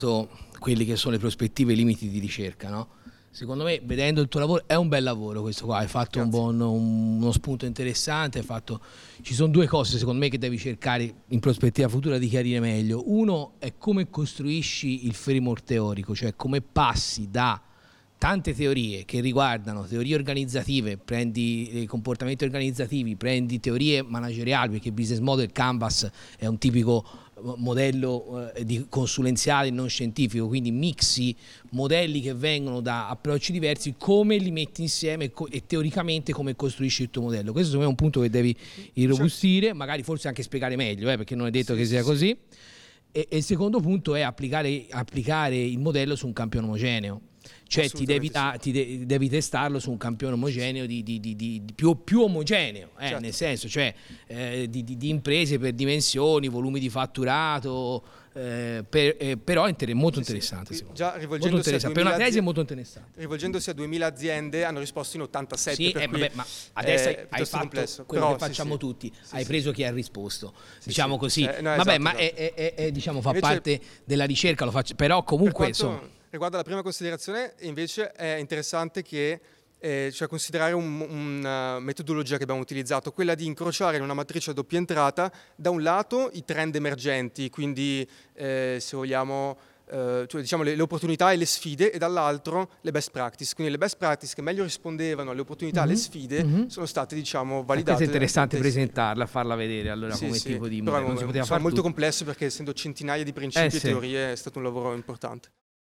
quelli che sono le prospettive e i limiti di ricerca, no? Secondo me, vedendo il tuo lavoro, è un bel lavoro questo qua, hai fatto uno spunto interessante, ci sono due cose secondo me che devi cercare in prospettiva futura di chiarire meglio. Uno è come costruisci il framework teorico, cioè come passi da tante teorie che riguardano teorie organizzative, prendi comportamenti organizzativi, prendi teorie manageriali, perché business model Canvas è un tipico modello di consulenziale non scientifico, quindi mixi modelli che vengono da approcci diversi, come li metti insieme e teoricamente come costruisci il tuo modello. Questo secondo me è un punto che devi irrobustire, magari forse anche spiegare meglio, perché non è detto che sia così. E il secondo punto è applicare il modello su un campione omogeneo. Cioè devi testarlo su un campione omogeneo più omogeneo, nel senso, cioè di imprese per dimensioni, volumi di fatturato, però è molto interessante. Già rivolgendosi per una tesi è molto interessante. Rivolgendosi a 2000 aziende hanno risposto in 87. Sì, per cui ma adesso hai fatto complesso. quello Però, che facciamo tutti, hai preso chi ha risposto, diciamo così. No, vabbè, esatto, ma esatto. fa Invece, parte della ricerca, lo faccio, però comunque insomma. Riguardo alla prima considerazione, invece è interessante che cioè considerare una metodologia che abbiamo utilizzato, quella di incrociare in una matrice a doppia entrata da un lato i trend emergenti, quindi se vogliamo cioè, diciamo, le opportunità e le sfide, e dall'altro le best practice. Quindi le best practice che meglio rispondevano alle opportunità e alle sfide sono state, diciamo, validate. Questo è interessante presentarla, farla vedere allora come tipo di modello. Non si poteva fare molto complesso, perché essendo centinaia di principi e teorie è stato un lavoro importante.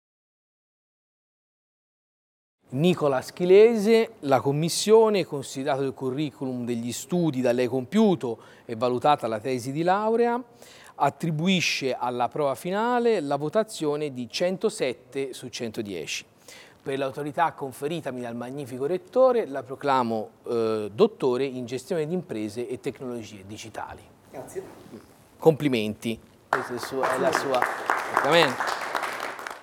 Nicola Schilese, la commissione, considerato il curriculum degli studi da lei compiuto e valutata la tesi di laurea, attribuisce alla prova finale la votazione di 107 su 110. Per l'autorità conferitami dal magnifico rettore la proclamo dottore in gestione di imprese e tecnologie digitali. Grazie. Complimenti. Questa è la sua.